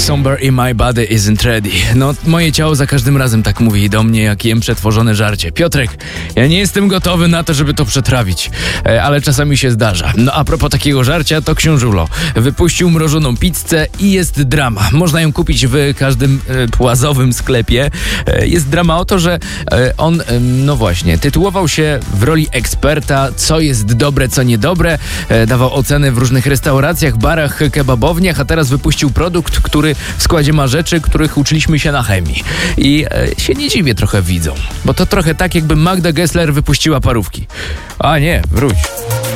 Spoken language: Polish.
Somewhere in my body isn't ready. No, moje ciało za każdym razem tak mówi do mnie, jak jem przetworzone żarcie. Piotrek, ja nie jestem gotowy na to, żeby to przetrawić, ale czasami się zdarza. No, a propos takiego żarcia, to Książulo wypuścił mrożoną pizzę i jest drama. Można ją kupić w każdym płazowym sklepie. Jest drama o to, że on, no właśnie, tytułował się w roli eksperta, co jest dobre, co niedobre. Dawał oceny w różnych restauracjach, barach, kebabowniach, a teraz wypuścił produkt, który w składzie ma rzeczy, których uczyliśmy się na chemii. I się nie dziwię trochę widzom, bo to trochę tak, jakby Magda Gessler wypuściła parówki. A nie, wróć.